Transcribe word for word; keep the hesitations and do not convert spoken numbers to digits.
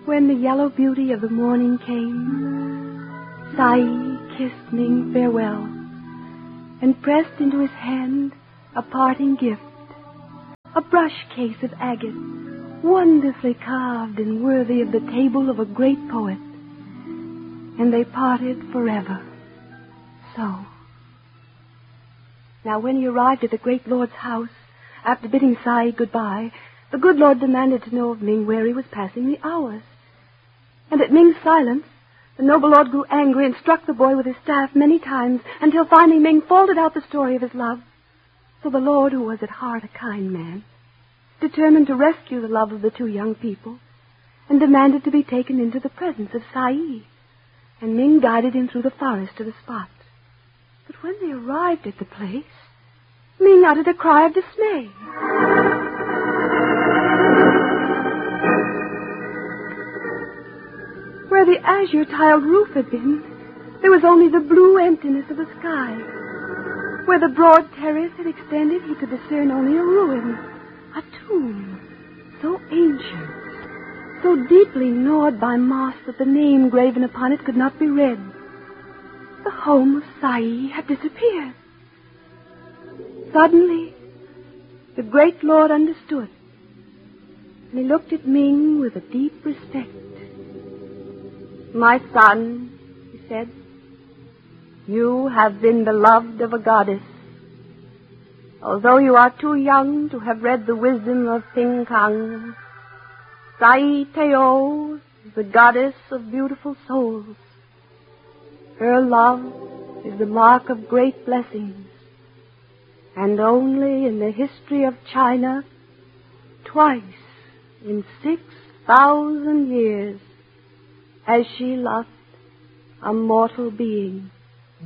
When the yellow beauty of the morning came, Sai kissed Ming farewell and pressed into his hand a parting gift, a brush case of agate, wonderfully carved and worthy of the table of a great poet. And they parted forever. So. Now, when he arrived at the great lord's house, after bidding Sai goodbye, the good lord demanded to know of Ming where he was passing the hours. And at Ming's silence, the noble lord grew angry and struck the boy with his staff many times, until finally Ming faltered out the story of his love. So the lord, who was at heart a kind man, determined to rescue the love of the two young people, and demanded to be taken into the presence of Sai. And Ming guided him through the forest to the spot. But when they arrived at the place, Ming uttered a cry of dismay. Where the azure-tiled roof had been, there was only the blue emptiness of the sky. Where the broad terrace had extended, he could discern only a ruin, a tomb, so ancient, so deeply gnawed by moss that the name graven upon it could not be read. The home of Sai had disappeared. Suddenly, the great lord understood, and he looked at Ming with a deep respect. "My son," he said, "you have been beloved of a goddess. Although you are too young to have read the wisdom of Ping Kang, Sai Teo is the goddess of beautiful souls. Her love is the mark of great blessings, and only in the history of China, twice in six thousand years, has she loved a mortal being."